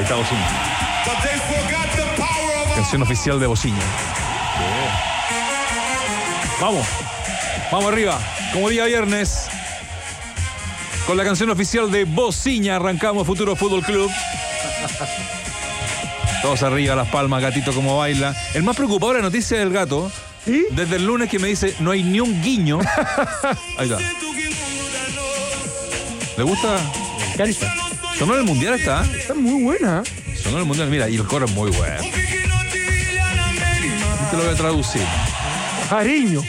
esta bocina. Canción oficial de Bociña. Vamos arriba, como día viernes. Con la canción oficial de Bociña arrancamos Futuro Fútbol Club. Todos arriba, las palmas, gatito como baila. El más preocupado de la noticia del gato, ¿Sí? desde el lunes, que me dice, no hay ni un guiño. Ahí está. ¿Le gusta? Carita. Sonó en el mundial esta. Está muy buena. Sonó en el mundial, mira, y el coro es muy bueno. Te lo voy a traducir. Cariño.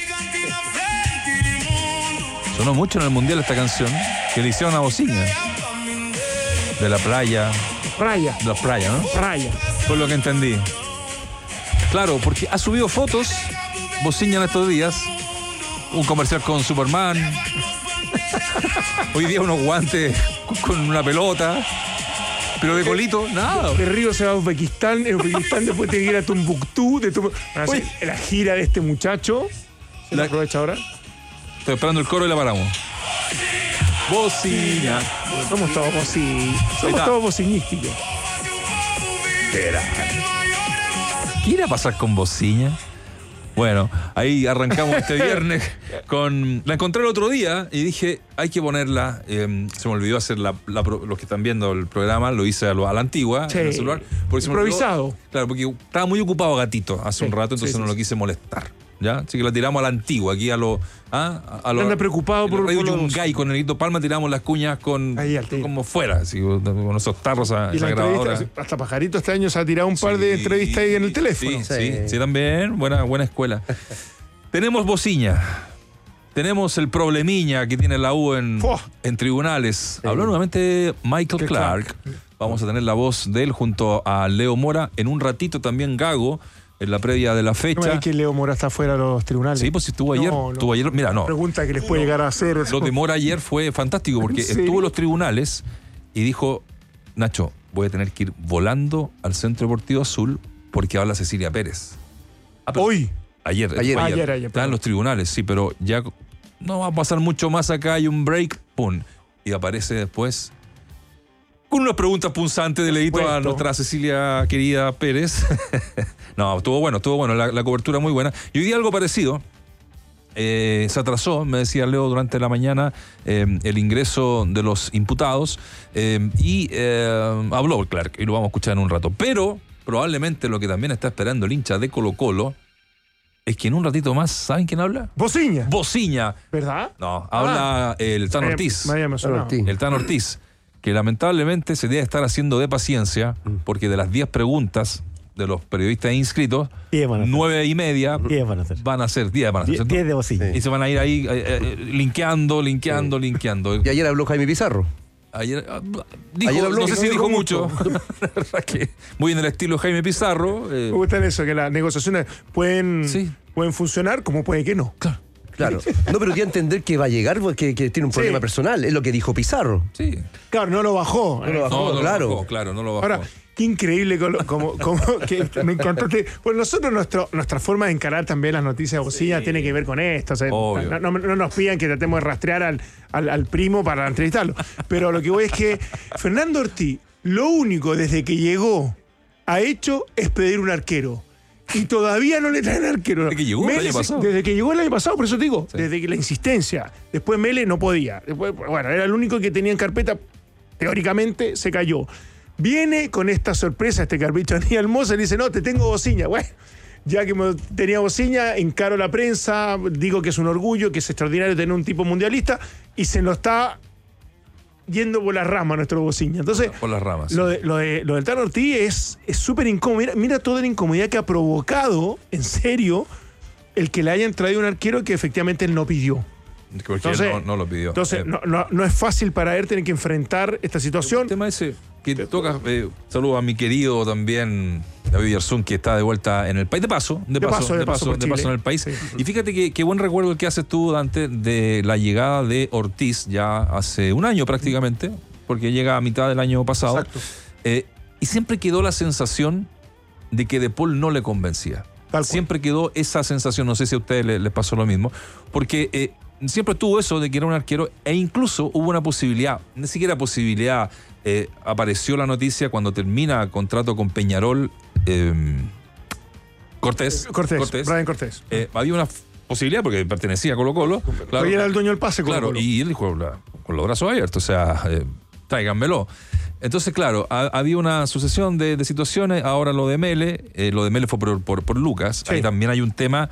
Sonó mucho en el mundial esta canción, que le hicieron a Bociña. De la playa. Raya. De la playa, ¿no? Raya. Fue lo que entendí. Claro, porque ha subido fotos Bociña en estos días. Un comercial con Superman. Hoy día unos guantes con una pelota. Pero de colito, nada. De Río se va a Uzbekistán. En Uzbekistán después tiene que ir a Tombuctú. La gira de este muchacho. ¿Se la aprovecha ahora? Estoy esperando el coro y la paramos. Bociña. Somos todos bociñísticos. ¿Qué irá a pasar con Bociña? Bueno, ahí arrancamos este viernes con... La encontré el otro día y dije, hay que ponerla. Se me olvidó hacer los que están viendo el programa, lo hice a la antigua, sí, en el celular. improvisado. Claro, porque estaba muy ocupado Gatito hace un rato, entonces no lo quise molestar. ¿Ya? Así que la tiramos a la antigua, aquí a lo... Anda preocupado por Radio los... Yungay con Negrito Palma, tiramos las cuñas con como fuera, así, con esos tarros a esa grabadora. Hasta Pajarito este año se ha tirado un par de entrevistas ahí en el teléfono. Sí, también, buena escuela. Tenemos Bociña, tenemos el problemiña que tiene la U en tribunales. Sí. Habló nuevamente Michael Clark. Vamos a tener la voz de él junto a Leo Mora. En un ratito también Gago, en la previa de la fecha. ¿No es que Leo Mora está fuera de los tribunales? Sí, pues estuvo ayer. Estuvo ayer, mira, no. Pregunta que les puede llegar a hacer. Lo de Mora ayer fue fantástico porque estuvo en los tribunales y dijo, Nacho, voy a tener que ir volando al Centro Deportivo Azul porque habla Cecilia Pérez. ¿Hoy? Ayer. Está en los tribunales, sí, pero ya no va a pasar mucho más acá, hay un break, pum. Y aparece después con unas preguntas punzantes de leíto a nuestra Cecilia querida Pérez. No, estuvo bueno, la cobertura muy buena. Y hoy día algo parecido. Se atrasó, me decía Leo durante la mañana, el ingreso de los imputados y habló Clark, y lo vamos a escuchar en un rato. Pero probablemente lo que también está esperando el hincha de Colo-Colo es que en un ratito más, ¿saben quién habla? Bociña. ¿Verdad? No, habla el Tan Ortiz. El Tan Ortiz, que lamentablemente se debe estar haciendo de paciencia, porque de las 10 preguntas de los periodistas inscritos, 9:30 van a ser 10 de Bociña. Y se van a ir ahí linkeando. Y ayer habló Jaime Pizarro. Ayer habló, no sé si dijo mucho. Que muy en el estilo Jaime Pizarro. Me gusta eso, que las negociaciones pueden funcionar como puede que no. Claro. No, pero quiero entender que va a llegar porque tiene un problema personal. Es lo que dijo Pizarro. Sí. Claro, no lo bajó. No lo bajó. Ahora, qué increíble como que me encantó. Bueno, nosotros nuestra forma de encarar también las noticias de Bociña tiene que ver con esto. O sea, no nos pidan que tratemos de rastrear al primo para entrevistarlo. Pero lo que voy es que Fernando Ortiz, lo único desde que llegó ha hecho es pedir un arquero. Y todavía no le traen arquero. Desde que llegó el año pasado. Desde que llegó el año pasado, por eso te digo. Sí. Desde que la insistencia. Después Mele no podía. Después, era el único que tenía en carpeta. Teóricamente se cayó. Viene con esta sorpresa este carpito Aníbal Mosa y dice, no, te tengo Bociña. Bueno, ya que tenía Bociña, encaro la prensa, digo que es un orgullo, que es extraordinario tener un tipo mundialista, y se lo está yendo por las ramas nuestro Bociña. Entonces, por las ramas. Lo del Tan Ortiz es súper incómodo. Mira toda la incomodidad que ha provocado, en serio, el que le hayan traído un arquero que efectivamente él no pidió. Porque entonces, él no lo pidió. Entonces, no es fácil para él tener que enfrentar esta situación. El tema ese que toca, saludo a mi querido también David Yarzún, que está de vuelta en el país, de paso en el país. Sí. Y fíjate qué buen recuerdo el que haces tú, Dante, de la llegada de Ortiz ya hace un año prácticamente, porque llega a mitad del año pasado. Exacto. Y siempre quedó la sensación de que De Paul no le convencía. Siempre quedó esa sensación, no sé si a ustedes les pasó lo mismo, porque siempre tuvo eso de que era un arquero, e incluso hubo una posibilidad, ni siquiera posibilidad, apareció la noticia cuando termina contrato con Peñarol, Cortés, Brian Cortés. había una posibilidad porque pertenecía a Colo-Colo. Claro, y era el dueño del pase. Claro, y él dijo con los brazos abiertos, o sea, tráiganmelo. Entonces, claro, había una sucesión de situaciones. Ahora lo de Mele fue por Lucas. Sí. Ahí también hay un tema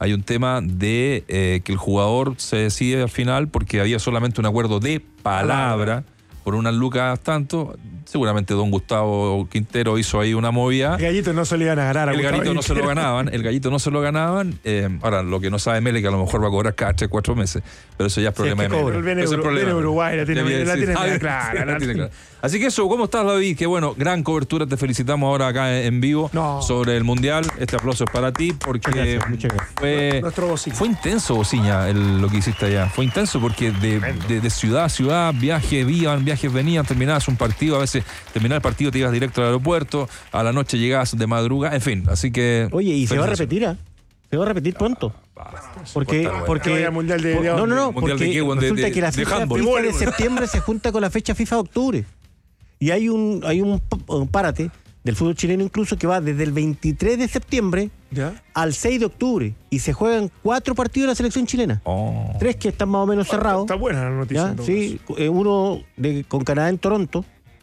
de que el jugador se decide al final porque había solamente un acuerdo de palabra por unas lucas tanto. Seguramente don Gustavo Quintero hizo ahí una movida. El gallito no se le iban a ganar a El Gustavo gallito no se lo Quintero. ganaban. El gallito no se lo ganaban. Ahora, lo que no sabe Mele que a lo mejor va a cobrar cada 3-4 meses. Pero eso ya es problema de Mele. Pero él viene Eso es problema. de Uruguay, la tiene Sí, clara. la tiene clara. Así que eso, ¿cómo estás, David? Que bueno, gran cobertura, te felicitamos ahora acá en vivo sobre el Mundial. Este aplauso es para ti porque Muchas gracias. Nuestro Bociña. fue intenso, Bociña, lo que hiciste allá. Fue intenso porque de ciudad a ciudad, viajes venían, terminabas un partido, a veces terminaba el partido, te ibas directo al aeropuerto, a la noche llegabas de madrugada, en fin, así que... Oye, y se va a repetir, ¿ah? Se va a repetir pronto. Porque Mundial de no, Mundial porque de qué, resulta que la de fecha handball. FIFA de septiembre se junta con la fecha FIFA de octubre. Y hay un párate del fútbol chileno incluso que va desde el 23 de septiembre al 6 de octubre. Y se juegan 4 partidos de la selección chilena. 3 que están más o menos cerrados. Está buena la noticia. Sí, uno con Canadá en Toronto.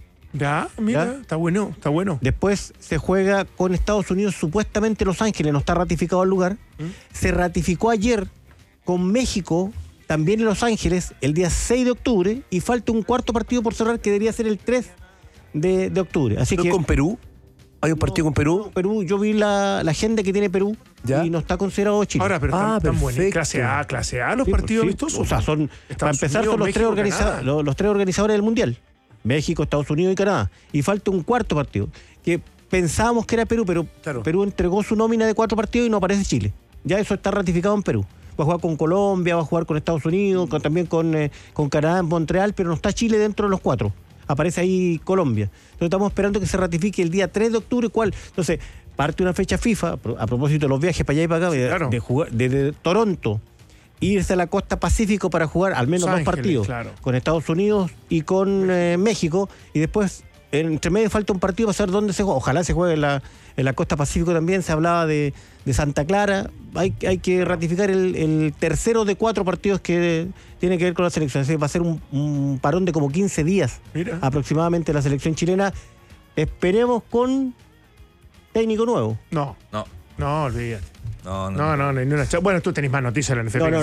Mira, está bueno. Después se juega con Estados Unidos, supuestamente Los Ángeles, no está ratificado el lugar. Se ratificó ayer con México, también en Los Ángeles, el día 6 de octubre, y falta un cuarto partido por cerrar que debería ser el 3 de octubre. Así que ¿Con Perú? ¿Hay un partido con Perú? Perú, yo vi la agenda que tiene Perú y no está considerado Chile. Ahora, pero están buenos. Clase A los partidos amistosos. O sea, para empezar, son los tres organizadores del Mundial. México, Estados Unidos y Canadá. Y falta un cuarto partido, que pensábamos que era Perú, pero Perú entregó su nómina de 4 partidos y no aparece Chile. Ya eso está ratificado en Perú. Va a jugar con Colombia, va a jugar con Estados Unidos, también con Canadá en Montreal, pero no está Chile dentro de los 4. Aparece ahí Colombia. Entonces estamos esperando que se ratifique el día 3 de octubre. Entonces, parte una fecha FIFA, a propósito de los viajes para allá y para acá, de jugar desde Toronto, irse a la costa Pacífico para jugar al menos 2 partidos con Estados Unidos y con México, y después entre medio falta un partido para saber dónde se juega. Ojalá se juegue en la costa Pacífico también. Se hablaba de Santa Clara. Hay que ratificar el tercero de 4 partidos que tiene que ver con la selección. Así que va a ser un parón de como 15 días aproximadamente la selección chilena. Esperemos con técnico nuevo. No, olvídate. No, ni una. Bueno, tú tenés más noticias de la NFL.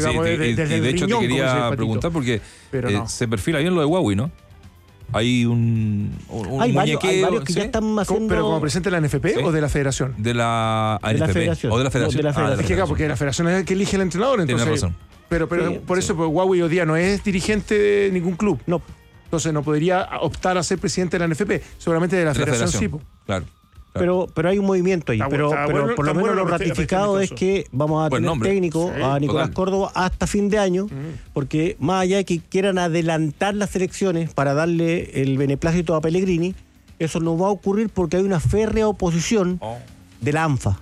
De hecho, te quería preguntar porque se perfila bien lo de Huawei, ¿no? Hay hay varios que ya están haciendo... ¿Pero como presidente de la NFP o de la Federación? De la ANFP. De la Federación. ¿O de la Federación? Es que porque la Federación es el que elige el entrenador, entonces... Tienes razón. Pero por eso Huawei hoy día no es dirigente de ningún club. No. Entonces no podría optar a ser presidente de la NFP. Seguramente de la Federación sí. Claro. Pero hay un movimiento ahí. Pero por lo menos lo ratificado es que vamos a tener técnico a Nicolás Córdoba hasta fin de año, porque más allá de que quieran adelantar las elecciones para darle el beneplácito a Pellegrini, eso no va a ocurrir porque hay una férrea oposición de la ANFA.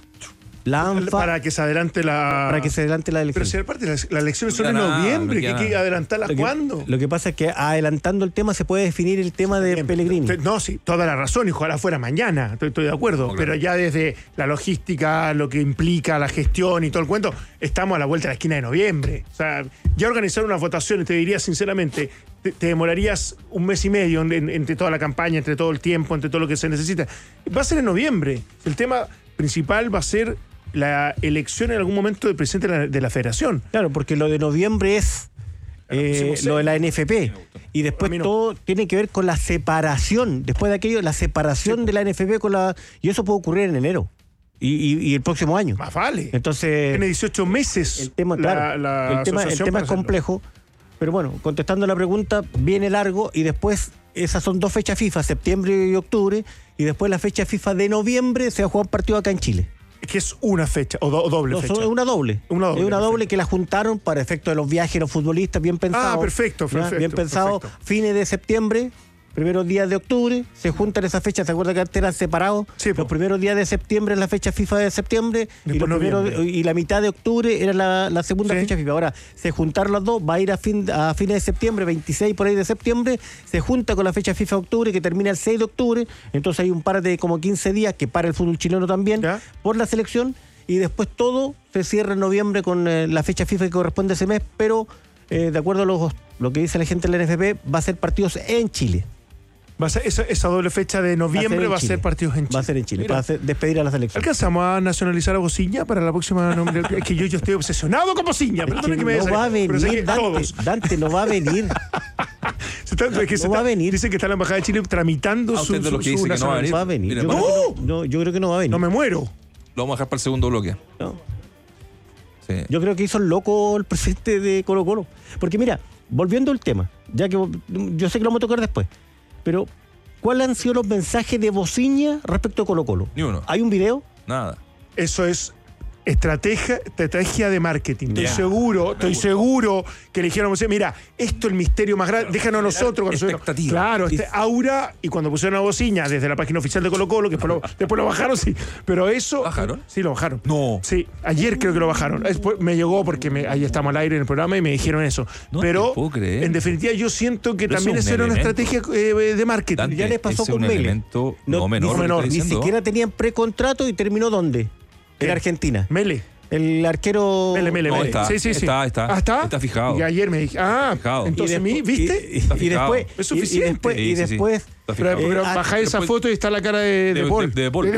Para que se adelante la elección. Pero si aparte las elecciones son en noviembre, ¿qué hay que adelantarlas cuándo? Lo que pasa es que adelantando el tema se puede definir el tema de Pellegrini. No, sí, toda la razón, y ojalá fuera mañana, estoy de acuerdo. Pero ya desde la logística, lo que implica la gestión y todo el cuento, estamos a la vuelta de la esquina de noviembre. O sea, ya organizar una votación, te diría sinceramente, te demorarías un mes y medio entre toda la campaña, entre todo el tiempo, entre todo lo que se necesita. Va a ser en noviembre. El tema principal va a ser la elección en algún momento del presidente de la Federación. Claro, porque lo de noviembre es lo de la NFP. Y después todo tiene que ver con la separación. Después de aquello, la separación de la NFP con la... Y eso puede ocurrir en enero. Y el próximo año. Más vale. Entonces... Tiene 18 meses. El tema, el tema es complejo. Pero bueno, contestando la pregunta, viene largo y después esas son 2 fechas FIFA, septiembre y octubre. Y después la fecha FIFA de noviembre se va a jugar un partido acá en Chile. Es que es una fecha, o doble fecha. Es una doble. Es una doble que la juntaron para efecto de los viajes de los futbolistas, bien pensado. Perfecto. Bien pensado, fines de septiembre, primeros días de octubre, se juntan esas fechas, ¿se acuerdan que antes eran separados? Sí, los primeros días de septiembre es la fecha FIFA de septiembre y la mitad de octubre era la segunda fecha FIFA. Ahora, se juntaron las dos, va a ir a fines de septiembre, 26 por ahí de septiembre, se junta con la fecha FIFA de octubre que termina el 6 de octubre, entonces hay un par de como 15 días que para el fútbol chileno también por la selección, y después todo se cierra en noviembre con la fecha FIFA que corresponde a ese mes, pero de acuerdo a lo que dice la gente de la NFP, va a ser partidos en Chile. Va a ser esa doble fecha de noviembre va a ser partidos en Chile. Va a ser en Chile, para despedir a la selección. ¿Alcanzamos a nacionalizar a Bociña para la próxima nombre? Es que yo estoy obsesionado con Bociña. Es que no va a venir, Dante, no va a venir. No va a venir. Dicen que está la Embajada de Chile tramitando su nacionalización. No va a venir. Yo creo que no va a venir. No me muero. Lo vamos a dejar para el segundo bloque. No. Sí. Yo creo que hizo el loco el presidente de Colo-Colo. Porque mira, volviendo al tema, ya que yo sé que lo vamos a tocar después, pero ¿cuáles han sido los mensajes de Bociña respecto a Colo-Colo? Ni uno. ¿Hay un video? Nada. Eso es estrategia de marketing. Estoy seguro que le dijeron, mira, esto es el misterio más grande, déjanos a nosotros. Expectativa. Claro, aura, y cuando pusieron a Bociña desde la página oficial de Colo-Colo, que después lo bajaron, sí. Pero eso... ¿Bajaron? Sí, lo bajaron. No. Sí, ayer creo que lo bajaron. Después me llegó porque ahí estamos al aire en el programa y me dijeron eso. No pero te puedo creer. En definitiva yo siento que también eso era una estrategia de marketing. Dante, ya les pasó con Mele. No menor. Ni siquiera tenían precontrato y terminó ¿dónde? En Argentina. Mele. El arquero... Mele. No, está, sí. Está. Está fijado. Y ayer me dije, fijado. Entonces ¿viste? Y después... Es suficiente. Y después pero bajá esa foto y está la cara de Paul. De Paul.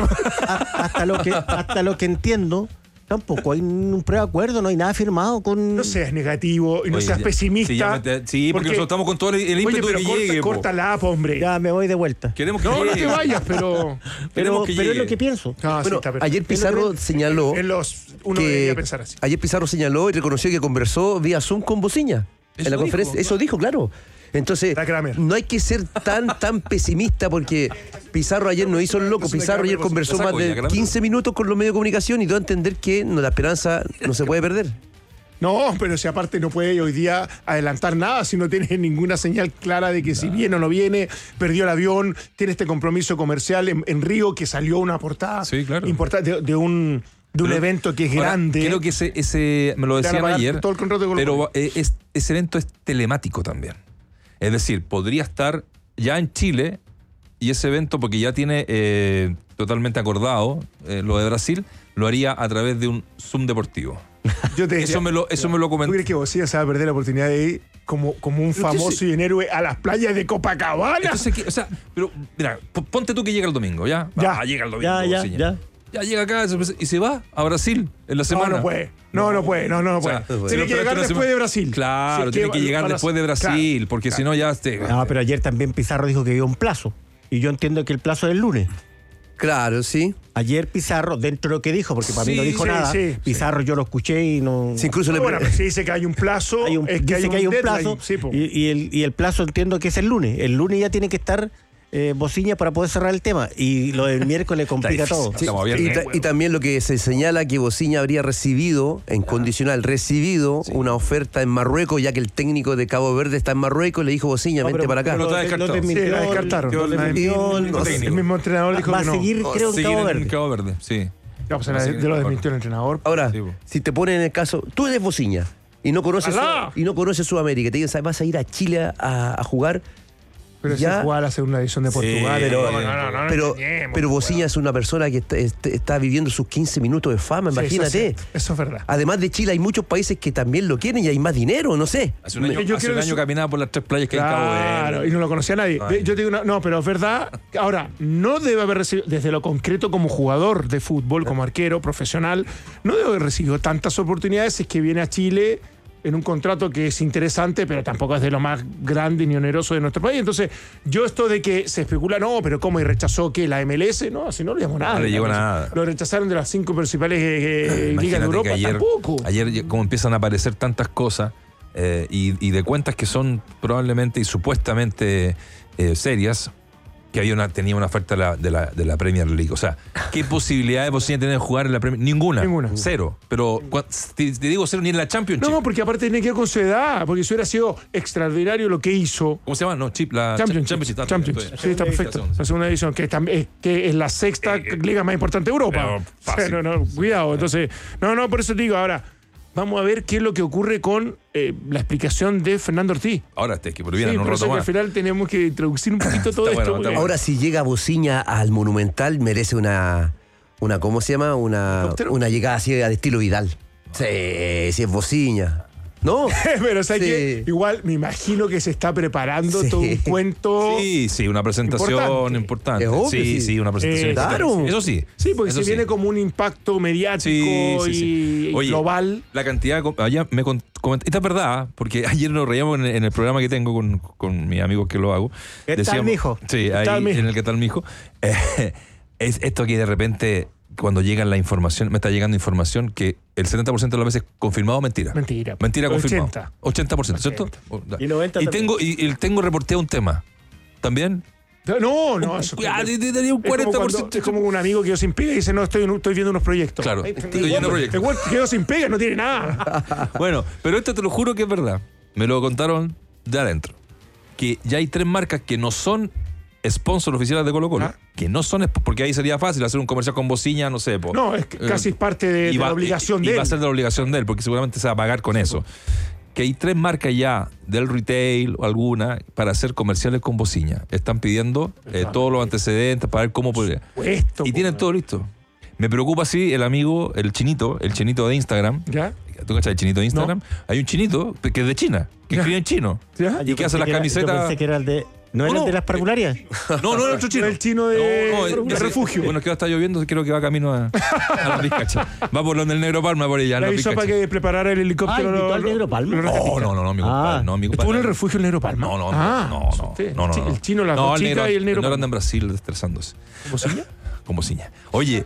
hasta lo que entiendo, tampoco hay un preacuerdo, no hay nada firmado con... No seas negativo y no seas pesimista. Sí, porque nosotros estamos con todo el ímpetu pero que llegue. Córtala, hombre. Ya me voy de vuelta. Queremos que no te vayas, pero es lo que pienso. Bueno, ayer Pizarro señaló... Uno debería pensar así. Ayer Pizarro señaló y reconoció que conversó vía Zoom con Bociña en la conferencia. Eso dijo, claro. Entonces, no hay que ser tan pesimista porque Pizarro ayer no hizo el loco. Pizarro ayer conversó más de 15 minutos con los medios de comunicación y dio a entender que la esperanza no se puede perder. No, pero si aparte no puede hoy día adelantar nada, si no tiene ninguna señal clara de que si viene o no viene, perdió el avión, tiene este compromiso comercial en Río que salió una portada importante de un evento que es grande. Creo que ese me lo decían ayer, pero ese evento es telemático también. Es decir, podría estar ya en Chile y ese evento, porque ya tiene totalmente acordado lo de Brasil, lo haría a través de un Zoom deportivo. Yo te decía, eso me lo comentó. ¿Tú crees que Bociña se va a perder la oportunidad de ir como un famoso y un héroe a las playas de Copacabana? Entonces, pero mira, ponte tú que llega el domingo, ¿ya? Llega el domingo. Ya llega acá y se va a Brasil en la semana. No puede. No puede. Tiene que llegar después de Brasil. Claro, tiene que llegar después de Brasil, porque si no ya... No, pero ayer también Pizarro dijo que había un plazo. Y yo entiendo que el plazo es el lunes. Claro, sí. Ayer Pizarro, dentro de lo que dijo, porque para mí no dijo nada, Pizarro yo lo escuché y no... Sí, incluso si dice que hay un plazo, hay un plazo, y el plazo entiendo que es el lunes. El lunes ya tiene que estar... Bociña para poder cerrar el tema, y lo del miércoles complica todo. Sí, y también lo que se señala que Bociña habría recibido en condicional una oferta en Marruecos, ya que el técnico de Cabo Verde está en Marruecos, le dijo Bociña, vente para acá. Lo descartaron. El mismo entrenador dijo que no. Va a seguir, creo, en Cabo Verde. Sí. Lo desmintió el entrenador. Ahora, si te ponen en el caso, tú eres Bociña y no conoces Sudamérica, te dicen, vas a ir a Chile a jugar. Pero si juega la segunda división de Portugal. Pero Bociña es una persona que está viviendo sus 15 minutos de fama, imagínate. Eso es verdad. Además de Chile, hay muchos países que también lo quieren y hay más dinero, no sé. Hace un año caminaba por las 3 playas que hay en Cabo Verde. Claro, y no lo conocía nadie. Yo te digo, pero es verdad. Ahora, no debe haber recibido, desde lo concreto como jugador de fútbol, como arquero, profesional, no debe haber recibido tantas oportunidades. Es que viene a Chile en un contrato que es interesante, pero tampoco es de lo más grande ni oneroso de nuestro país. Entonces, yo esto de que se especula, pero ¿cómo? ¿Y rechazó qué? ¿La MLS? No, así no le llamó nada. No le llegó nada. Lo rechazaron de las 5 principales ligas de Europa, tampoco. Ayer, como empiezan a aparecer tantas cosas y de cuentas que son probablemente y supuestamente serias, que tenía una oferta de la Premier League. O sea, ¿qué posibilidad de Bociña tiene de jugar en la Premier League? Ninguna. Cero. Pero te digo cero ni en la Championship. No, porque aparte tiene que ver con su edad, porque eso hubiera sido extraordinario lo que hizo. ¿Cómo se llama? No, la Championship. Sí, está perfecto. La segunda división, que es la sexta liga más importante de Europa. Fácil. No, cuidado. Entonces, por eso te digo, ahora, vamos a ver qué es lo que ocurre con la explicación de Fernando Ortiz. Ahora que por bien, sí, un por rato eso más. Que al final tenemos que introducir un poquito todo esto. Bueno, ahora, si llega Bociña al Monumental, merece una ¿cómo se llama? Una llegada así de estilo Vidal. Sí, si es Bociña. ¿No? Pero ¿sabes qué? Igual me imagino que se está preparando todo un cuento. Sí, una presentación importante. Sí, una presentación claro. importante. Eso sí. Sí, porque eso si viene como un impacto mediático y Oye, global. La cantidad. Allá me comenté. Esta es verdad, porque ayer nos reíamos en el programa que tengo con mis amigos que lo hago. ¿Qué tal, mijo? Sí, ahí en el ¿Qué tal, mijo? Es esto que de repente, cuando llega la información, me está llegando información que el 70% de las veces confirmado mentira. Mentira Confirmado. 80%, ¿cierto? Y 90%. Y tengo reporteado un tema. ¿También? No, eso tenía un 40%. Es como un amigo que quedó sin pega y dice, no, estoy viendo unos proyectos. Claro, estoy viendo proyectos. Igual quedó sin pega, no tiene nada. Bueno, pero esto te lo juro que es verdad. Me lo contaron de adentro. Que ya hay 3 marcas que no son sponsor oficiales de Colo-Colo, que no son, porque ahí sería fácil hacer un comercial con Bociña, no sé. No, es que casi parte de la obligación de él. Y va a ser de la obligación de él, porque seguramente se va a pagar con eso. Que hay 3 marcas ya del retail o alguna para hacer comerciales con Bociña. Están pidiendo todos los antecedentes para ver cómo podría. Y tienen todo listo. Me preocupa así el amigo, el chinito de Instagram. ¿Ya? ¿Tú cachas el chinito de Instagram? No. Hay un chinito que es de China, que escribe en chino. ¿Ya? Y que hace las camisetas. Yo pensé que era el de... ¿No era el de las parvularias? No era otro chino. El chino de refugio. Bueno, es que ahora está lloviendo, creo que va camino a la Vizcacha. Va por donde el Negro Palma, por allá. ¿Le avisó para que preparara el helicóptero? ¿Invitó al Negro Palma? No, mi compadre. ¿Estuvo en el refugio el Negro Palma? No. El chino, la chicas y el Negro Palma. No anda en Brasil estresándose. ¿Con Bociña? Oye,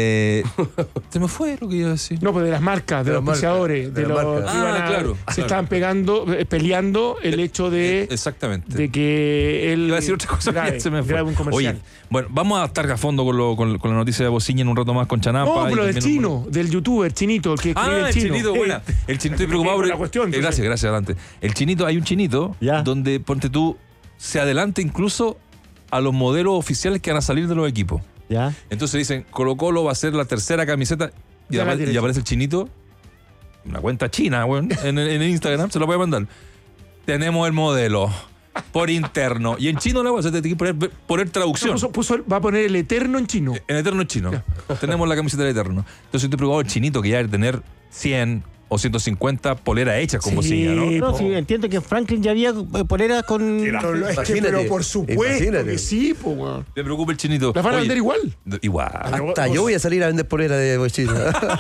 se me fue lo que iba a decir. No, pues de las marcas, de los auspiciadores, de los que claro. Se estaban peleando el hecho de. Exactamente. De que él. Iba a decir otra cosa, se me fue. Un comercial. Oye, bueno, vamos a estar a fondo con la noticia de Bociña en un rato más con Chanapa. No, pero del chino, del youtuber chinito, el que escribe el chinito, buena. El chinito, estoy preocupado por la cuestión. Gracias, adelante. El chinito, hay un chinito donde, ponte tú, se adelanta incluso a los modelos oficiales que van a salir de los equipos. ¿Ya? Entonces dicen, Colo-Colo va a ser la tercera camiseta y aparece el chinito, una cuenta china, bueno, en el Instagram, se lo voy a mandar. Tenemos el modelo por interno. Y en chino se te tiene que poner traducción. Va a poner el eterno en chino. En eterno en chino. Tenemos la camiseta del eterno. Entonces estoy preocupado el chinito que ya debe tener 100 o 150 poleras hechas con Bociña, ¿no? No, sí, entiendo que Franklin ya había poleras con... Pero por supuesto que sí, po. Me preocupa el chinito. ¿Las van a vender igual? Igual. Hasta yo voy a salir a vender poleras de Bociña.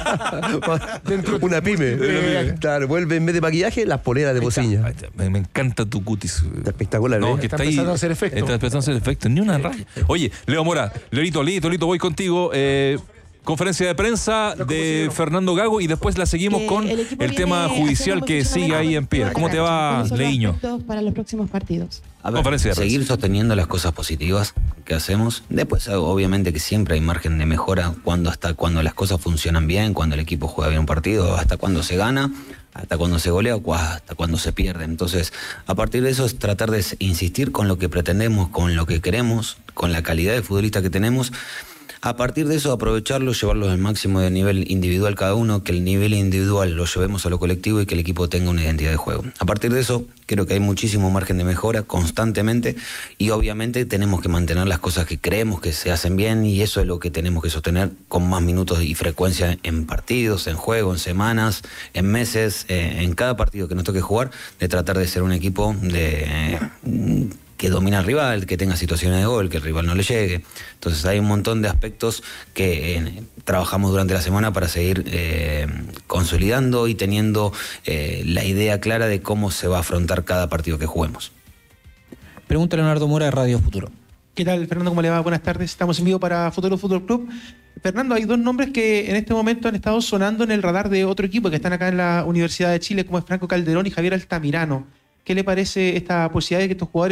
Una pyme. Claro, vuelve en vez de maquillaje, las poleras de Bociña. Me encanta tu cutis. Está espectacular, no, ¿eh? Que está empezando a hacer efecto. Está empezando a hacer efecto. Ni una raya. Oye, Leo Mora, Lito, voy contigo. Conferencia de prensa de Fernando Gago y después la seguimos con el tema judicial que sigue ahí en pie. ¿Cómo te va, Leiño? Para los próximos partidos. A ver, seguir sosteniendo las cosas positivas que hacemos. Después, obviamente que siempre hay margen de mejora cuando las cosas funcionan bien, cuando el equipo juega bien un partido, hasta cuando se gana, hasta cuando se golea o hasta cuando se pierde. Entonces, a partir de eso es tratar de insistir con lo que pretendemos, con lo que queremos, con la calidad de futbolista que tenemos. A partir de eso, aprovecharlo, llevarlo al máximo de nivel individual cada uno, que el nivel individual lo llevemos a lo colectivo y que el equipo tenga una identidad de juego. A partir de eso, creo que hay muchísimo margen de mejora constantemente y obviamente tenemos que mantener las cosas que creemos que se hacen bien y eso es lo que tenemos que sostener con más minutos y frecuencia en partidos, en juego, en semanas, en meses, en cada partido que nos toque jugar, de tratar de ser un equipo que domina al rival, que tenga situaciones de gol, que el rival no le llegue. Entonces hay un montón de aspectos que trabajamos durante la semana para seguir consolidando y teniendo la idea clara de cómo se va a afrontar cada partido que juguemos. Pregunta Leonardo Mora de Radio Futuro. ¿Qué tal, Fernando? ¿Cómo le va? Buenas tardes. Estamos en vivo para Futuro Fútbol Club. Fernando, hay 2 nombres que en este momento han estado sonando en el radar de otro equipo que están acá en la Universidad de Chile, como es Franco Calderón y Javier Altamirano. ¿Qué le parece esta posibilidad de que estos jugadores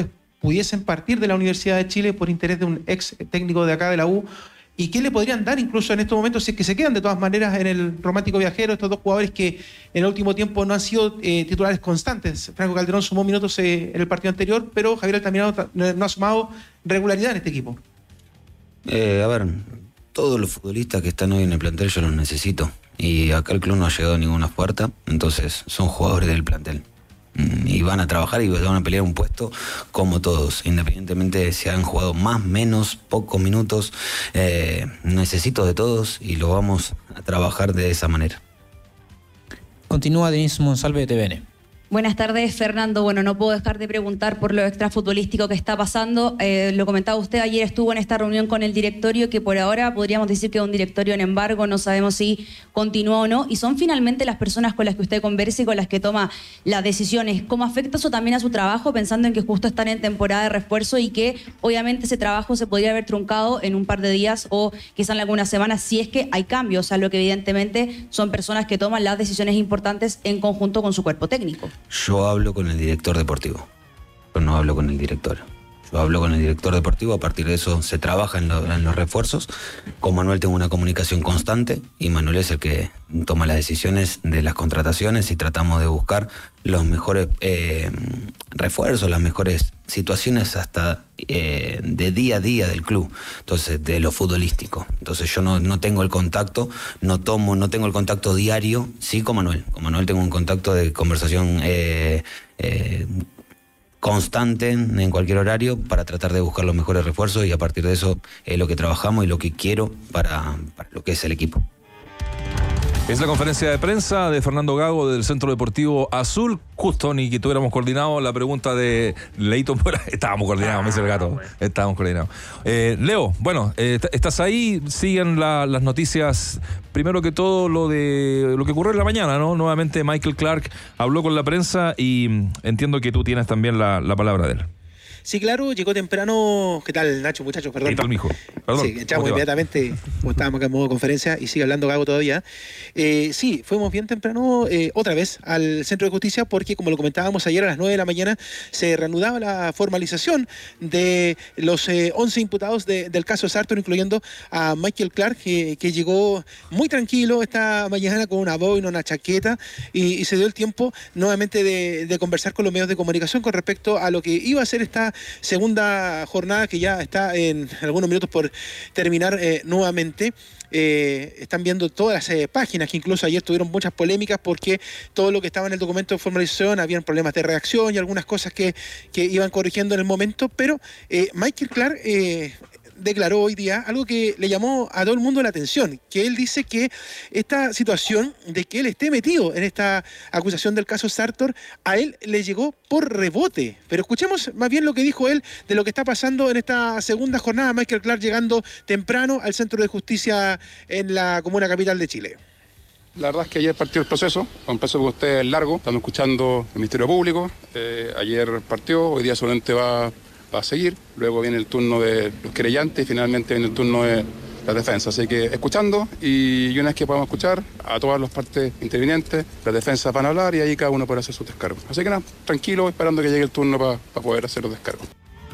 pudiesen partir de la Universidad de Chile por interés de un ex técnico de acá de la U. ¿Y qué le podrían dar incluso en estos momentos si es que se quedan de todas maneras en el Romántico Viajero estos dos jugadores que en el último tiempo no han sido titulares constantes? Franco Calderón sumó minutos en el partido anterior, pero Javier Altamirano no ha sumado regularidad en este equipo. A ver, todos los futbolistas que están hoy en el plantel yo los necesito. Y acá el club no ha llegado a ninguna puerta, entonces son jugadores del plantel. Y van a trabajar y van a pelear un puesto como todos, independientemente de si han jugado más, menos, pocos minutos. Necesito de todos y lo vamos a trabajar de esa manera. Continúa Denise Monsalve de TVN. Buenas tardes, Fernando. Bueno, no puedo dejar de preguntar por lo extrafutbolístico que está pasando. Lo comentaba usted, ayer estuvo en esta reunión con el directorio, que por ahora podríamos decir que es un directorio en embargo, no sabemos si continúa o no, y son finalmente las personas con las que usted conversa y con las que toma las decisiones. ¿Cómo afecta eso también a su trabajo, pensando en que justo están en temporada de refuerzo y que obviamente ese trabajo se podría haber truncado en un par de días o quizá en algunas semanas si es que hay cambios, a lo que evidentemente son personas que toman las decisiones importantes en conjunto con su cuerpo técnico? Yo hablo con el director deportivo, yo no hablo con el director. Yo hablo con el director deportivo, a partir de eso se trabaja en los refuerzos. Con Manuel tengo una comunicación constante y Manuel es el que toma las decisiones de las contrataciones y tratamos de buscar los mejores refuerzos, las mejores situaciones hasta de día a día del club, entonces de lo futbolístico. Entonces yo no tengo el contacto, no tengo el contacto diario, sí con Manuel. Con Manuel tengo un contacto de conversación constante en cualquier horario para tratar de buscar los mejores refuerzos y a partir de eso es lo que trabajamos y lo que quiero para lo que es el equipo. Es la conferencia de prensa de Fernando Gago del Centro Deportivo Azul. Justo ni que tuviéramos coordinado la pregunta de Leito Mora. Estábamos coordinados, me dice el gato. Estábamos coordinados. Leo, bueno, estás ahí, siguen las noticias. Primero que todo, lo que ocurrió en la mañana, ¿no? Nuevamente Michael Clark habló con la prensa y entiendo que tú tienes también la palabra de él. Sí, claro, llegó temprano. ¿Qué tal, Nacho, muchachos? Perdón. ¿Qué tal, mijo? Perdón. Sí, echamos inmediatamente, como estábamos acá en modo conferencia, y sigue hablando Gago todavía. Sí, fuimos bien temprano otra vez al Centro de Justicia porque, como lo comentábamos ayer a las 9 de la mañana, se reanudaba la formalización de los 11 imputados del caso Sartor, incluyendo a Michael Clark, que llegó muy tranquilo esta mañana con una boina, una chaqueta, y se dio el tiempo nuevamente de conversar con los medios de comunicación con respecto a lo que iba a ser esta segunda jornada que ya está en algunos minutos por terminar nuevamente. Están viendo todas las páginas que incluso ayer tuvieron muchas polémicas porque todo lo que estaba en el documento de formalización habían problemas de redacción y algunas cosas que iban corrigiendo en el momento, pero Michael Clark declaró hoy día algo que le llamó a todo el mundo la atención, que él dice que esta situación de que él esté metido en esta acusación del caso Sartor, a él le llegó por rebote. Pero escuchemos más bien lo que dijo él de lo que está pasando en esta segunda jornada. Michael Clark llegando temprano al Centro de Justicia en la comuna capital de Chile. La verdad es que ayer partió el proceso, un proceso que usted es largo, estamos escuchando el Ministerio Público, ayer partió, hoy día solamente va a seguir, luego viene el turno de los querellantes y finalmente viene el turno de la defensa. Así que escuchando y una vez que podamos escuchar a todas las partes intervinientes, las defensas van a hablar y ahí cada uno puede hacer sus descargos. Así que nada, tranquilo, esperando que llegue el turno para poder hacer los descargos.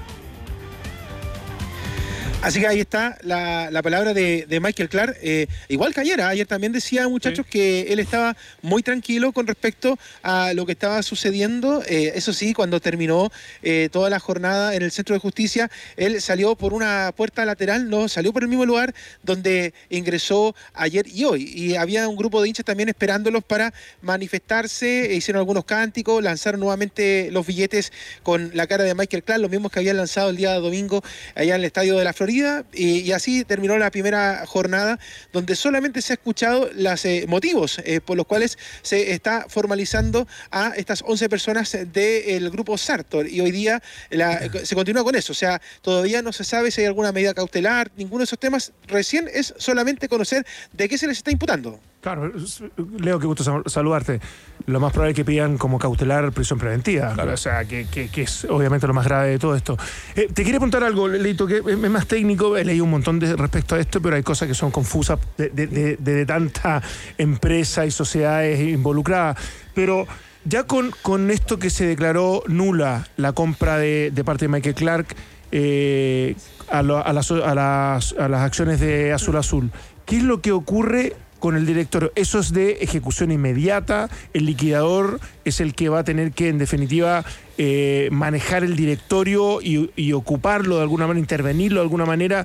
Así que ahí está la palabra de Michael Clark. Igual que ayer también decía, muchachos, que él estaba muy tranquilo con respecto a lo que estaba sucediendo. Eso sí, cuando terminó toda la jornada en el Centro de Justicia, él salió por una puerta lateral, no salió por el mismo lugar donde ingresó ayer y hoy. Y había un grupo de hinchas también esperándolos para manifestarse, hicieron algunos cánticos, lanzaron nuevamente los billetes con la cara de Michael Clark, los mismos que habían lanzado el día domingo allá en el Estadio de la Florida. Y así terminó la primera jornada, donde solamente se ha escuchado los motivos por los cuales se está formalizando a estas 11 personas del grupo Sartor. Y hoy día se continúa con eso. O sea, todavía no se sabe si hay alguna medida cautelar, ninguno de esos temas. Recién es solamente conocer de qué se les está imputando. Claro, Leo, qué gusto saludarte. Lo más probable es que pidan como cautelar prisión preventiva. Claro. O sea, que es obviamente lo más grave de todo esto. Te quería preguntar algo, Leito, que es más técnico. He leído un montón respecto a esto, pero hay cosas que son confusas de tanta empresa y sociedades involucradas. Pero Ya con esto que se declaró nula la compra de parte de Michael Clark a las acciones de Azul Azul, ¿qué es lo que ocurre con el directorio? Eso es de ejecución inmediata, el liquidador es el que va a tener que, en definitiva, manejar el directorio y ocuparlo de alguna manera, intervenirlo de alguna manera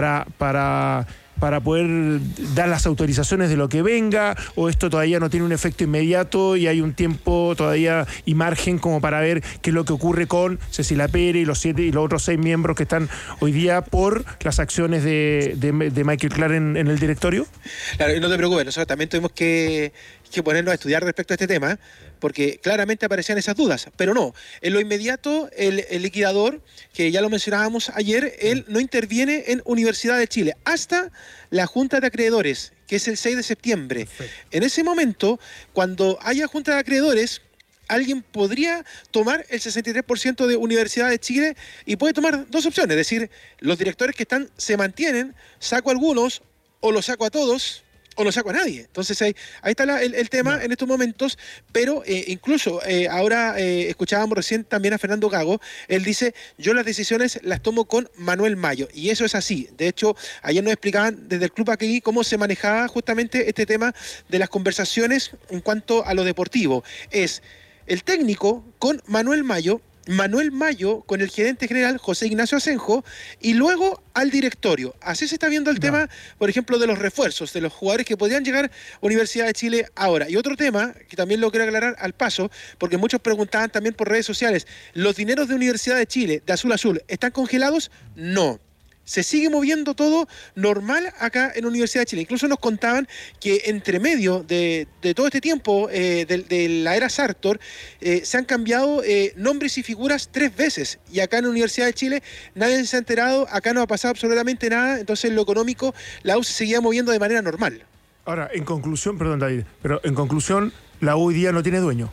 para poder dar las autorizaciones de lo que venga, o esto todavía no tiene un efecto inmediato y hay un tiempo todavía y margen como para ver qué es lo que ocurre con Cecilia Pérez y los otros 6 miembros que están hoy día por las acciones de Michael Clark en el directorio? Claro, y no te preocupes, nosotros también tuvimos que ponernos a estudiar respecto a este tema, porque claramente aparecían esas dudas, pero no, en lo inmediato el liquidador, que ya lo mencionábamos ayer, él no interviene en Universidad de Chile hasta la Junta de Acreedores, que es el 6 de septiembre. Perfecto. En ese momento, cuando haya Junta de Acreedores, alguien podría tomar el 63% de Universidad de Chile y puede tomar 2 opciones, es decir, los directores que están se mantienen, saco a algunos o los saco a todos, o no saco a nadie. Entonces ahí está el tema en estos momentos, pero incluso ahora escuchábamos recién también a Fernando Gago, él dice, yo las decisiones las tomo con Manuel Mayo, y eso es así. De hecho, ayer nos explicaban desde el club aquí cómo se manejaba justamente este tema de las conversaciones en cuanto a lo deportivo. Es el técnico con Manuel Mayo con el gerente general José Ignacio Asenjo y luego al directorio. Así se está viendo el tema, por ejemplo, de los refuerzos, de los jugadores que podrían llegar a Universidad de Chile ahora. Y otro tema, que también lo quiero aclarar al paso, porque muchos preguntaban también por redes sociales, ¿los dineros de Universidad de Chile, de Azul Azul, están congelados? No. Se sigue moviendo todo normal acá en la Universidad de Chile. Incluso nos contaban que entre medio de todo este tiempo de la era Sartor se han cambiado nombres y figuras 3 veces. Y acá en la Universidad de Chile nadie se ha enterado, acá no ha pasado absolutamente nada. Entonces en lo económico la U se seguía moviendo de manera normal. Ahora, en conclusión, perdón David, pero en conclusión, la U hoy día no tiene dueño.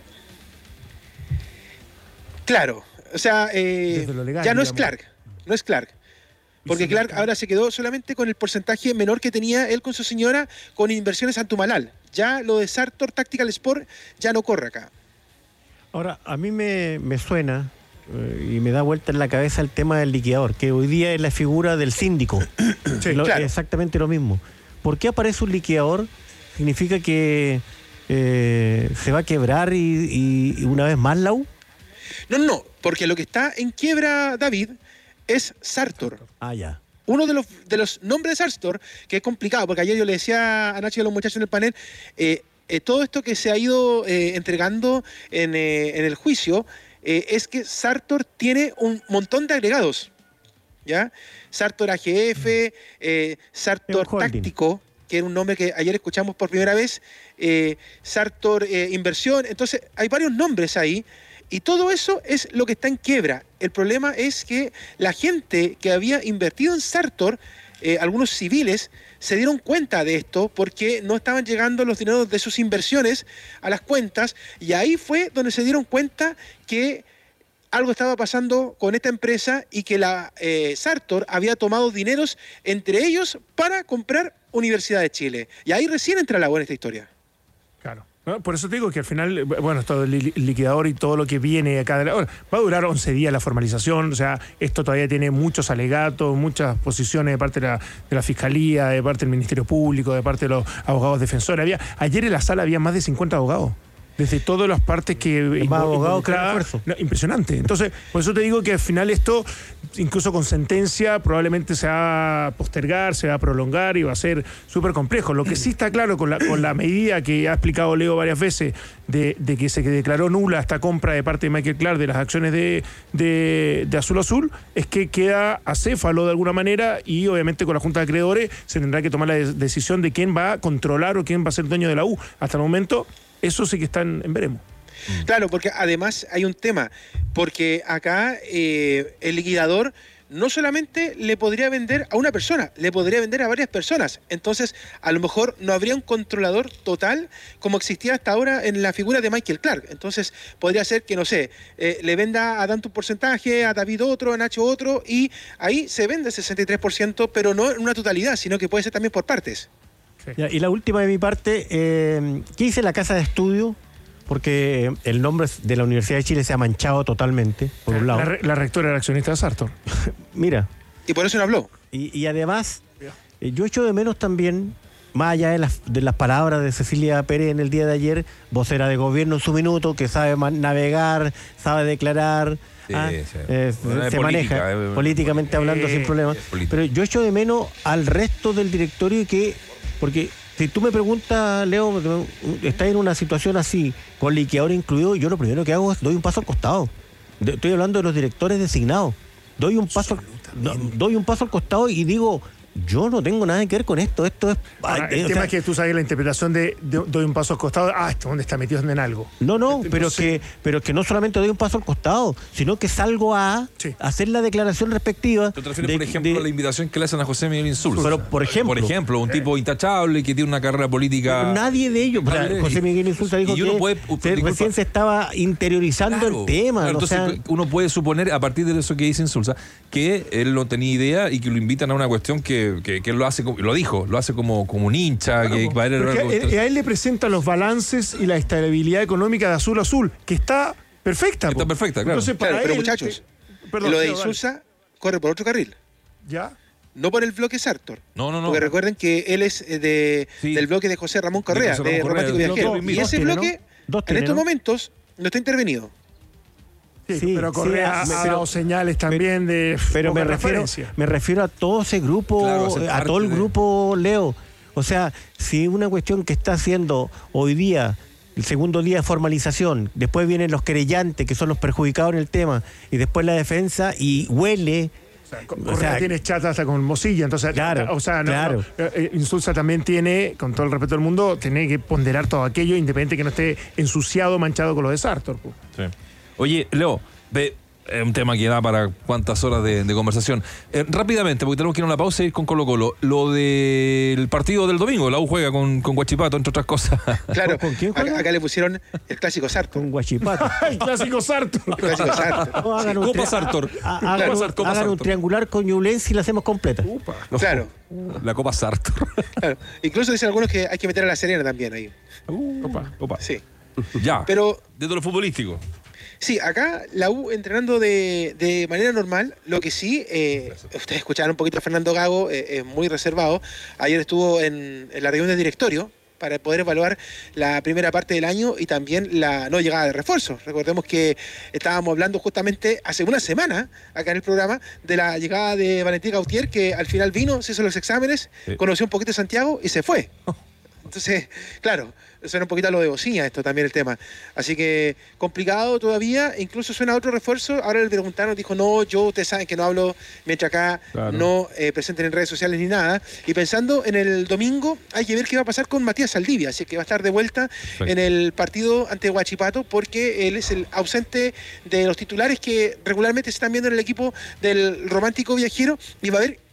Claro, o sea, legal, ya no digamos. es Clark, no es Clark. Porque Clark ahora se quedó solamente con el porcentaje menor que tenía él con su señora con Inversiones Antumalal. Ya lo de Sartor Tactical Sport ya no corre acá. Ahora, a mí me suena y me da vuelta en la cabeza el tema del liquidador, que hoy día es la figura del síndico. Sí, claro. Exactamente lo mismo. ¿Por qué aparece un liquidador? ¿Significa que se va a quebrar y una vez más la U? No, porque lo que está en quiebra, David, es Sartor. Ya. Uno de los nombres de Sartor, que es complicado, porque ayer yo le decía a Nacho y a los muchachos en el panel, todo esto que se ha ido entregando en el juicio, es que Sartor tiene un montón de agregados, ¿ya? Sartor AGF, Sartor Táctico, que era un nombre que ayer escuchamos por primera vez, Sartor Inversión, entonces hay varios nombres ahí. Y todo eso es lo que está en quiebra. El problema es que la gente que había invertido en Sartor, algunos civiles, se dieron cuenta de esto porque no estaban llegando los dineros de sus inversiones a las cuentas, y ahí fue donde se dieron cuenta que algo estaba pasando con esta empresa y que la Sartor había tomado dineros entre ellos para comprar Universidad de Chile. Y ahí recién entra la buena esta historia. Claro. No, por eso te digo que al final, bueno, todo el liquidador y todo lo que viene acá, va a durar 11 días la formalización, o sea, esto todavía tiene muchos alegatos, muchas posiciones de parte de la Fiscalía, de parte del Ministerio Público, de parte de los abogados defensores. Ayer en la sala había más de 50 abogados. Desde todas las partes que... Más abogados que refuerzo. Impresionante. Entonces, por eso te digo que al final esto, incluso con sentencia, probablemente se va a postergar, se va a prolongar y va a ser súper complejo. Lo que sí está claro con la medida que ha explicado Leo varias veces de que se declaró nula esta compra de parte de Michael Clark de las acciones de Azul Azul, es que queda acéfalo de alguna manera, y obviamente con la Junta de Acreedores se tendrá que tomar la decisión de quién va a controlar o quién va a ser dueño de la U. Hasta el momento... Eso sí que está en veremos. Claro, porque además hay un tema, porque acá el liquidador no solamente le podría vender a una persona, le podría vender a varias personas. Entonces, a lo mejor no habría un controlador total como existía hasta ahora en la figura de Michael Clark. Entonces, podría ser que, no sé, le venda a Dante un porcentaje, a David otro, a Nacho otro, y ahí se vende el 63%, pero no en una totalidad, sino que puede ser también por partes. Ya, y la última de mi parte, ¿qué dice la casa de estudio porque el nombre de la Universidad de Chile se ha manchado totalmente, por un lado. La rectora era accionista de Sartor. Mira. Y por eso no habló. Y además, yo echo de menos también, más allá de las palabras de Cecilia Pérez en el día de ayer, vocera de gobierno en su minuto, que sabe navegar, sabe declarar, se maneja políticamente hablando sin problema. Pero yo echo de menos al resto del directorio porque si tú me preguntas, Leo, estás en una situación así, con liquidador incluido, yo lo primero que hago es doy un paso al costado. Estoy hablando de los directores designados. Doy un paso al costado y digo, yo no tengo nada que ver con esto. Esto es. El tema es que tú sabes la interpretación de doy un paso al costado. ¿Dónde está metido en algo? No, pero que no solamente doy un paso al costado, sino que salgo a hacer la declaración respectiva. ¿Tú te refieres, por ejemplo, a la invitación que le hacen a José Miguel Insulza? Pero, por ejemplo, un tipo intachable que tiene una carrera política. Nadie de ellos. José Miguel Insulza dijo que recién se estaba interiorizando el tema. Claro, entonces, uno puede suponer, a partir de eso que dice Insulza, que él no tenía idea y que lo invitan a una cuestión que él lo hace, lo hace como un hincha. Claro, que va a él le presentan los balances y la estabilidad económica de Azul Azul, que está perfecta. Está perfecta, claro. Entonces, pero muchachos, lo de Insulza corre por otro carril. ¿Ya? No por el bloque Sartor. No. Porque recuerden que él es del bloque de José Ramón Correa, de Romántico Viajero. Y ese bloque, en estos momentos, no está intervenido. Sí, pero Correa ha dado señales también de. Pero me refiero a todo ese grupo, claro, a todo el grupo, Leo. O sea, si una cuestión que está haciendo hoy día, el segundo día de formalización, después vienen los querellantes, que son los perjudicados en el tema, y después la defensa, y huele. Correa tiene chata hasta con Mosilla, entonces, claro. Insulza también tiene, con todo el respeto del mundo, tiene que ponderar todo aquello, independiente que no esté ensuciado, manchado con lo de Sartor. Sí. Oye, Leo, es un tema que da para cuántas horas de conversación. Rápidamente, porque tenemos que ir a una pausa y ir con Colo-Colo. Lo del partido del domingo, la U juega con Huachipato, entre otras cosas. Claro, ¿con quién juega? Acá le pusieron el clásico Sartor. Con Huachipato. El clásico Sartor. Copa Sartor. Hagan un triangular con Ñublense y la hacemos completa. Claro. La Copa Sartor. Claro. Incluso dicen algunos que hay que meter a La Serena también ahí. Opa. Sí. Ya, pero desde lo futbolístico. Sí, acá la U entrenando de manera normal. Lo que sí, ustedes escucharon un poquito a Fernando Gago, es muy reservado. Ayer estuvo en la reunión del directorio para poder evaluar la primera parte del año y también la no llegada de refuerzos. Recordemos que estábamos hablando justamente hace una semana acá en el programa de la llegada de Valentín Gautier, que al final vino, se hizo los exámenes, conoció un poquito de Santiago y se fue. Entonces, claro, suena un poquito a lo de Bocina esto también el tema. Así que complicado todavía, incluso suena otro refuerzo. Ahora el preguntaron, dijo, no, ustedes saben que no hablo mientras acá no presenten en redes sociales ni nada. Y pensando en el domingo, hay que ver qué va a pasar con Matías Saldivia, así que va a estar de vuelta en el partido ante Huachipato, porque él es el ausente de los titulares que regularmente se están viendo en el equipo del Romántico Viajero, y va a ver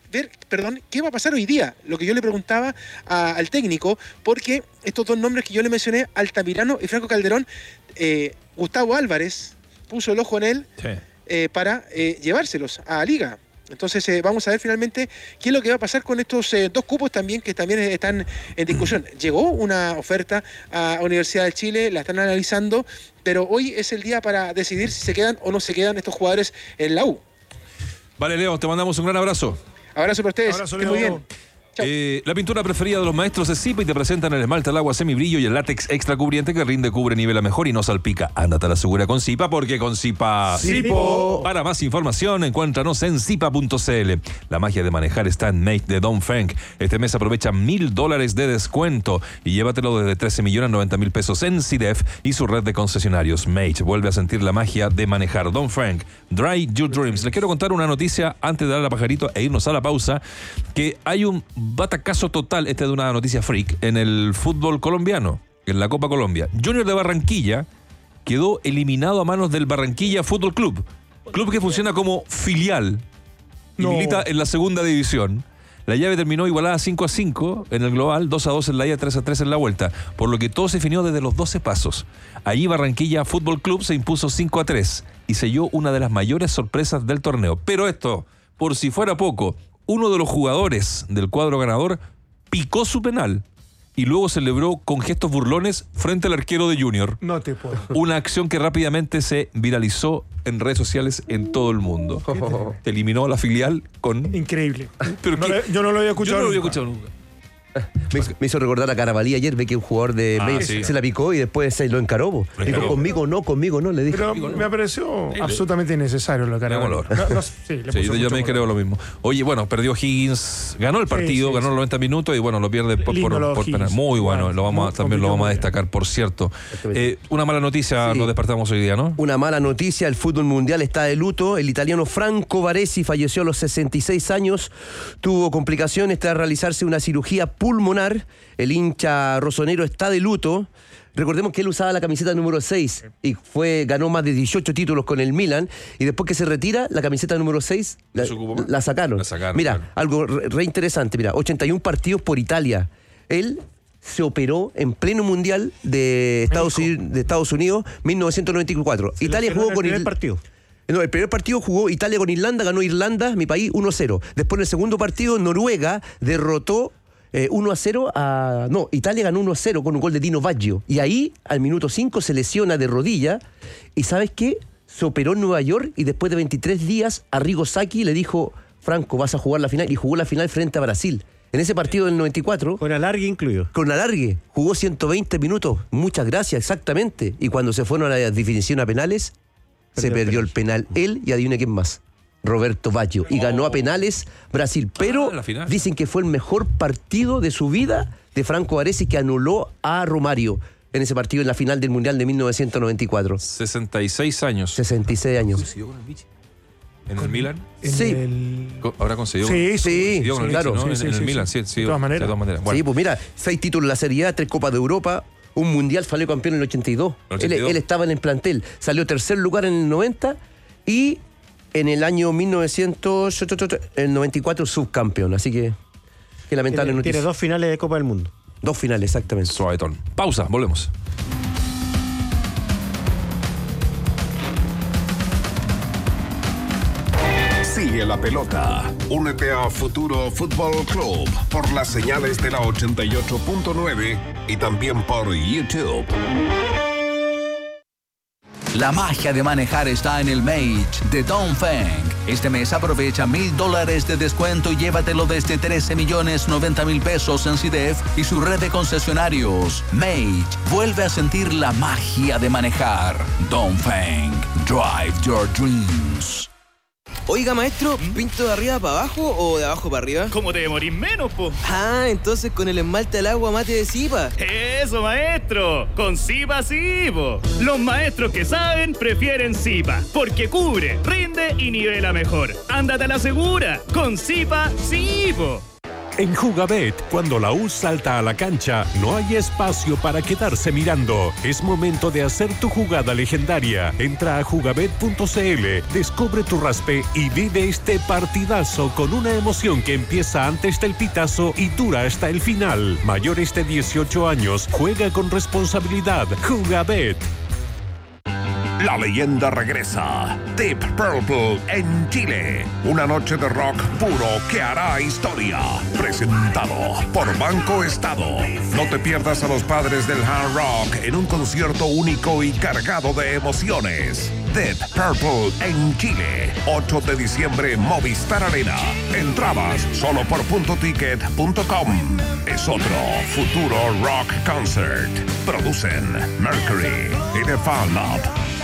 qué va a pasar hoy día, lo que yo le preguntaba al técnico, porque estos dos nombres que yo le mencioné, Altamirano y Franco Calderón, Gustavo Álvarez puso el ojo en él para llevárselos a Liga. Entonces vamos a ver finalmente qué es lo que va a pasar con estos dos cupos también, que también están en discusión. Llegó una oferta a Universidad de Chile, la están analizando, pero hoy es el día para decidir si se quedan o no se quedan estos jugadores en la U. Vale, Leo, te mandamos un gran abrazo. Abrazo para ustedes. Abrazo, muy bien. La pintura preferida de los maestros es Zipa y te presentan el esmalte al agua semibrillo y el látex extra cubriente que rinde, cubre, nivela mejor y no salpica. Ándate a la segura con Zipa, porque con Zipa... ¡Zipo! Para más información, encuéntranos en zipa.cl. La magia de manejar está en Mate de Dongfeng. Este mes aprovecha $1,000 de descuento y llévatelo desde 13.090.000 pesos en CIDEF y su red de concesionarios. Mate vuelve a sentir la magia de manejar. Dongfeng, Dry Your Dreams. Les quiero contar una noticia antes de darle a Pajarito e irnos a la pausa, que hay un batacazo total, de una noticia freak, en el fútbol colombiano, en la Copa Colombia. Junior de Barranquilla quedó eliminado a manos del Barranquilla Fútbol Club que funciona como filial y milita en la segunda división. La llave terminó igualada 5-5 en el global, 2-2 en la ida, 3-3 en la vuelta, por lo que todo se definió desde los 12 pasos. Allí Barranquilla Fútbol Club se impuso 5-3 y selló una de las mayores sorpresas del torneo. Pero esto, por si fuera poco, uno de los jugadores del cuadro ganador picó su penal y luego celebró con gestos burlones frente al arquero de Junior. No te puedo. Una acción que rápidamente se viralizó en redes sociales en todo el mundo. Eliminó a la filial con... Increíble. Pero yo no lo había escuchado. Yo no lo había escuchado nunca. Me hizo recordar a Carabalí ayer, ve que un jugador de Messi se la picó y después se lo encaró. Dijo, conmigo no, le dije. Pero me pareció absolutamente innecesario lo de Carabalí. Yo me creo lo mismo. Oye, bueno, perdió Higgins, ganó el partido, ganó los 90 minutos y bueno, lo pierde por penal. Muy bueno, lo vamos a destacar, por cierto. Una mala noticia nos despertamos hoy día, ¿no? Una mala noticia, el fútbol mundial está de luto. El italiano Franco Baresi falleció a los 66 años. Tuvo complicaciones tras realizarse una cirugía pulmonar. El hincha rosonero está de luto. Recordemos que él usaba la camiseta número 6 y ganó más de 18 títulos con el Milan, y después que se retira, la camiseta número 6 la sacaron. Mira, algo re interesante, 81 partidos por Italia. Él se operó en pleno mundial de Estados Unidos 1994. Italia jugó con el partido. No, el primer partido jugó Italia con Irlanda, ganó Irlanda, mi país, 1-0. Después en el segundo partido, Noruega derrotó 1-0 No, Italia ganó 1-0 con un gol de Dino Baggio. Y ahí, al minuto 5, se lesiona de rodilla. ¿Y sabes qué? Se operó en Nueva York y después de 23 días, Arrigo Sacchi le dijo, Franco, vas a jugar la final. Y jugó la final frente a Brasil. En ese partido del 94... Con alargue incluido. Con alargue. Jugó 120 minutos. Muchas gracias, exactamente. Y cuando se fueron a la definición a penales, se perdió el penal él y adivine quién más. Roberto Baggio. Y ganó a penales Brasil. Pero dicen que fue el mejor partido de su vida de Franco Baresi, que anuló a Romario en ese partido en la final del Mundial de 1994. 66 años. 66 años. ¿En el Milan? Sí. ¿Habrá conseguido? Sí, claro. ¿No? En el Milan, sí. De todas maneras. Bueno. Sí, pues mira, 6 títulos en la Serie A, 3 Copas de Europa, un Mundial, salió campeón en el 82. Él estaba en el plantel, salió tercer lugar en el 90 y en el año 1994 subcampeón. Así que lamentable noticia. Tiene 2 finales de Copa del Mundo. 2 finales, exactamente. Suavetón. Pausa, volvemos. Sigue la pelota. Únete a Futuro Fútbol Club por las señales de la 88.9 y también por YouTube. La magia de manejar está en el Mage de Dongfeng. Este mes aprovecha $1,000 de descuento y llévatelo desde 13,090,000 pesos en CIDEF y su red de concesionarios. Mage vuelve a sentir la magia de manejar. Dongfeng, drive your dreams. Oiga, maestro, ¿pinto de arriba para abajo o de abajo para arriba? ¿Cómo te demorís menos, po? Ah, entonces con el esmalte al agua mate de Zipa. ¡Eso, maestro! ¡Con Zipa sí, po! Los maestros que saben prefieren Zipa, porque cubre, rinde y nivela mejor. ¡Ándate a la segura! ¡Con Zipa sí, po! En Jugabet, cuando la U salta a la cancha, no hay espacio para quedarse mirando. Es momento de hacer tu jugada legendaria. Entra a jugabet.cl, descubre tu raspe y vive este partidazo con una emoción que empieza antes del pitazo y dura hasta el final. Mayores de 18 años, juega con responsabilidad. Jugabet. La leyenda regresa. Deep Purple en Chile. Una noche de rock puro que hará historia. Presentado por Banco Estado. No te pierdas a los padres del hard rock en un concierto único y cargado de emociones. Deep Purple en Chile. 8 de diciembre, Movistar Arena. Entradas solo por puntoticket.com. Es otro Futuro Rock Concert. Producen Mercury y The Fan Lab.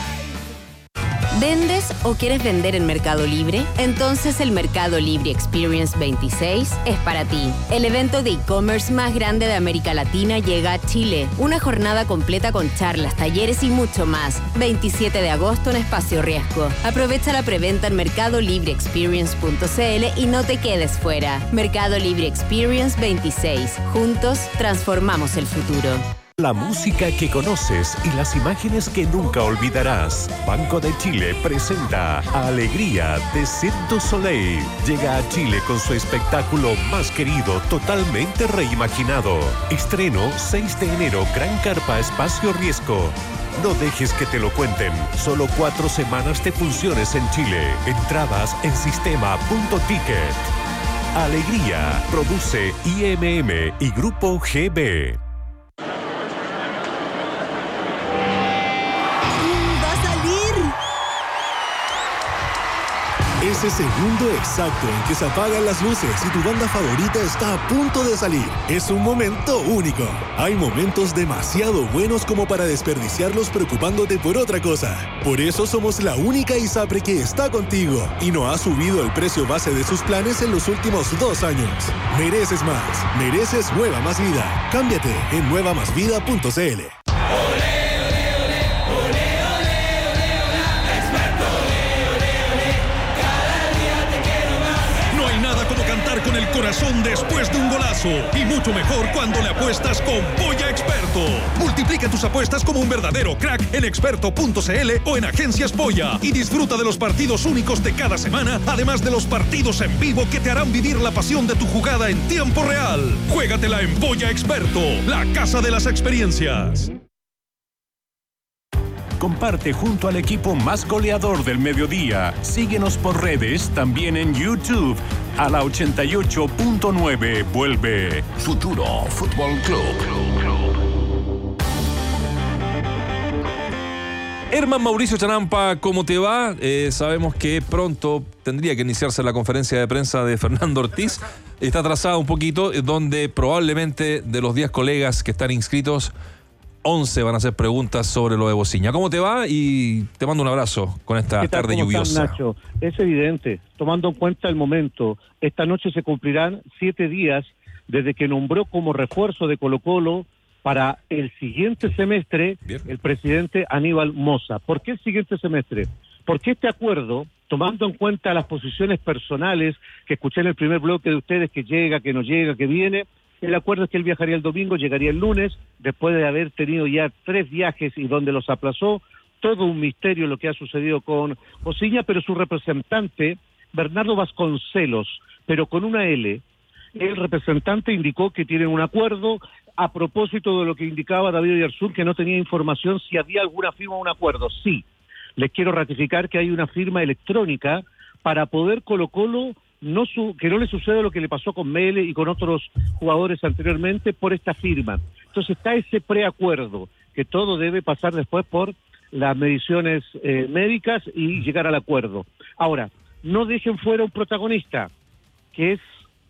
¿Vendes o quieres vender en Mercado Libre? Entonces el Mercado Libre Experience 26 es para ti. El evento de e-commerce más grande de América Latina llega a Chile. Una jornada completa con charlas, talleres y mucho más. 27 de agosto en Espacio Riesgo. Aprovecha la preventa en mercadolibreexperience.cl y no te quedes fuera. Mercado Libre Experience 26. Juntos transformamos el futuro. La música que conoces y las imágenes que nunca olvidarás. Banco de Chile presenta Alegría de Cirque du Soleil. Llega a Chile con su espectáculo más querido, totalmente reimaginado. Estreno 6 de enero, Gran Carpa, Espacio Riesgo. No dejes que te lo cuenten. Solo 4 semanas de funciones en Chile. Entradas en sistema.ticket. Alegría produce IMM y Grupo GB. Ese segundo exacto en que se apagan las luces y tu banda favorita está a punto de salir. Es un momento único. Hay momentos demasiado buenos como para desperdiciarlos preocupándote por otra cosa. Por eso somos la única ISAPRE que está contigo y no ha subido el precio base de sus planes en los últimos 2 años. Mereces más. Mereces Nueva Más Vida. Cámbiate en nuevamasvida.cl. Con el corazón después de un golazo y mucho mejor cuando le apuestas con Polla Experto. Multiplica tus apuestas como un verdadero crack en experto.cl o en Agencias Polla y disfruta de los partidos únicos de cada semana, además de los partidos en vivo que te harán vivir la pasión de tu jugada en tiempo real. Juégatela en Polla Experto, la casa de las experiencias. Comparte junto al equipo más goleador del mediodía. Síguenos por redes, también en YouTube. A la 88.9 vuelve Futuro Fútbol Club. Herman Mauricio Chanampa, ¿cómo te va? Sabemos que pronto tendría que iniciarse la conferencia de prensa de Fernando Ortiz. Está atrasada un poquito, donde probablemente de los 10 colegas que están inscritos, 11 van a hacer preguntas sobre lo de Bociña. ¿Cómo te va? Y te mando un abrazo con esta tarde lluviosa. Nacho? Es evidente, tomando en cuenta el momento, esta noche se cumplirán 7 días desde que nombró como refuerzo de Colo-Colo para el siguiente semestre el presidente Aníbal Mosa. ¿Por qué el siguiente semestre? Porque este acuerdo, tomando en cuenta las posiciones personales que escuché en el primer bloque de ustedes, que llega, que no llega, que viene, el acuerdo es que él viajaría el domingo, llegaría el lunes, después de haber tenido ya 3 viajes y donde los aplazó. Todo un misterio lo que ha sucedido con Bociña, pero su representante, Bernardo Vasconcelos, pero con una L, el representante indicó que tienen un acuerdo. A propósito de lo que indicaba David Oyarzún, que no tenía información si había alguna firma o un acuerdo. Sí, les quiero ratificar que hay una firma electrónica para poder Colo-Colo que no le suceda lo que le pasó con Mele y con otros jugadores anteriormente por esta firma. Entonces está ese preacuerdo, que todo debe pasar después por las mediciones médicas y llegar al acuerdo. Ahora, no dejen fuera un protagonista, que es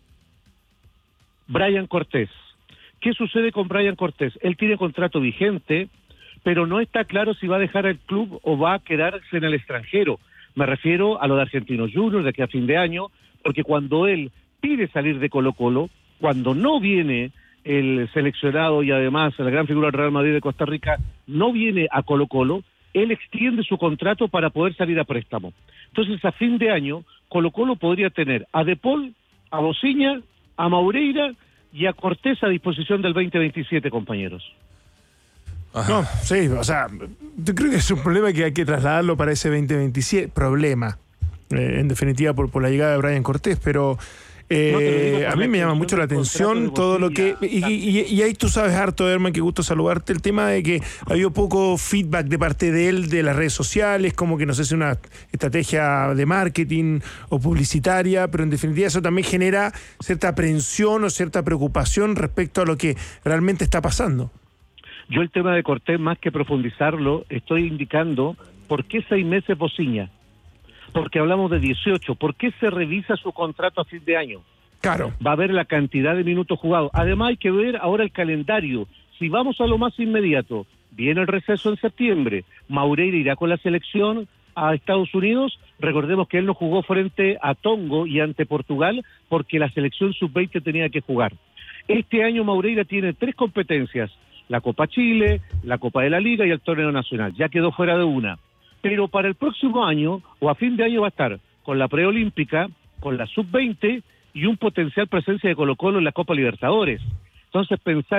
Brian Cortés. ¿Qué sucede con Brian Cortés? Él tiene contrato vigente, pero no está claro si va a dejar el club o va a quedarse en el extranjero. Me refiero a lo de Argentinos Juniors de aquí a fin de año, porque cuando él pide salir de Colo-Colo, cuando no viene el seleccionado y además la gran figura del Real Madrid de Costa Rica, no viene a Colo-Colo, él extiende su contrato para poder salir a préstamo. Entonces, a fin de año, Colo-Colo podría tener a De Paul, a Bociña, a Maureira y a Cortés a disposición del 2027, compañeros. Ajá. No, sí, o sea, yo creo que es un problema que hay que trasladarlo para ese 2027. Problema, en definitiva, por la llegada de Brian Cortés, pero a mí me llama mucho la atención todo lo que... Y ahí tú sabes harto, Herman, qué gusto saludarte, el tema de que ha habido poco feedback de parte de él de las redes sociales, como que no sé si es una estrategia de marketing o publicitaria, pero en definitiva eso también genera cierta aprensión o cierta preocupación respecto a lo que realmente está pasando. Yo el tema de Cortés, más que profundizarlo, estoy indicando por qué 6 meses Bociña. Porque hablamos de 18. ¿Por qué se revisa su contrato a fin de año? Claro. Va a ver la cantidad de minutos jugados. Además hay que ver ahora el calendario. Si vamos a lo más inmediato, viene el receso en septiembre. Maureira irá con la selección a Estados Unidos. Recordemos que él no jugó frente a Tongo y ante Portugal porque la selección sub-20 tenía que jugar. Este año Maureira tiene 3 competencias. La Copa Chile, la Copa de la Liga y el Torneo Nacional. Ya quedó fuera de una. Pero para el próximo año, o a fin de año, va a estar con la preolímpica, con la sub-20 y un potencial presencia de Colo-Colo en la Copa Libertadores. Entonces, pensar